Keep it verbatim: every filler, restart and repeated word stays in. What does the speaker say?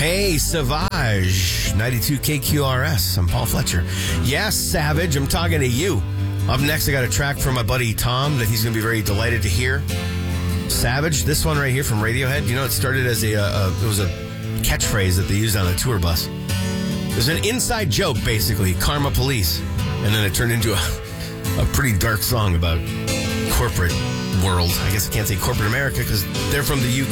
Hey, Savage, ninety-two K Q R S. I'm Paul Fletcher. Yes, Savage, I'm talking to you. Up next, I got a track from my buddy Tom that he's going to be very delighted to hear. Savage, this one right here from Radiohead. You know, it started as a, a, a it was a catchphrase that they used on a tour bus. It was an inside joke, basically, Karma Police. And then it turned into a, a pretty dark song about corporate world. I guess I can't say corporate America because they're from the U